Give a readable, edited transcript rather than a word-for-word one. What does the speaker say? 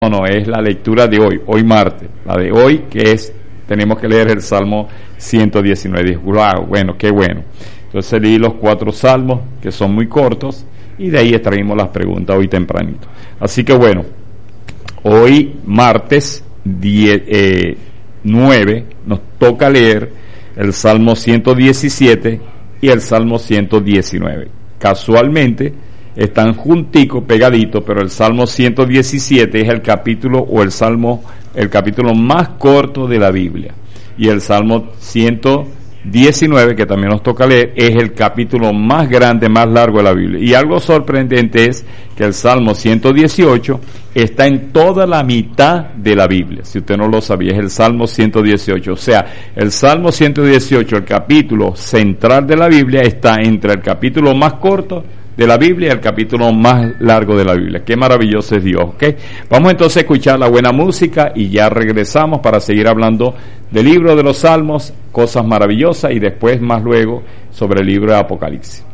No, es la lectura de hoy martes, la de hoy, que es, tenemos que leer el Salmo 119. Dije, wow, bueno, qué bueno. Entonces leí los 4 salmos, que son muy cortos, y de ahí extraímos las preguntas hoy tempranito. Así que bueno, hoy martes 9 nos toca leer el Salmo 117 y el Salmo 119. Casualmente están junticos, pegaditos, pero el Salmo 117 es el capítulo el capítulo más corto de la Biblia, y el Salmo 119, que también nos toca leer, es el capítulo más grande, más largo de la Biblia. Y algo sorprendente es que el Salmo 118 está en toda la mitad de la Biblia. Si usted no lo sabía, es el Salmo 118. O sea, el Salmo 118, el capítulo central de la Biblia, está entre el capítulo más corto de la Biblia y el capítulo más largo de la Biblia. Qué maravilloso es Dios, ¿ok? Vamos entonces a escuchar la buena música y ya regresamos para seguir hablando del libro de los Salmos, cosas maravillosas, y después más luego sobre el libro de Apocalipsis.